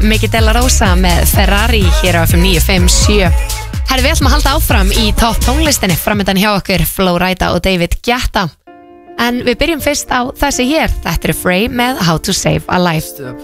Mikið Della Rosa með Ferrari hér á FM 957. Herri, við ætlum að halda áfram í topp tónlistinni. Framöndan hjá okkur Flo Rida og David Guetta. En við byrjum fyrst á þessi hér. Þetta er Frey með How to Save a Life.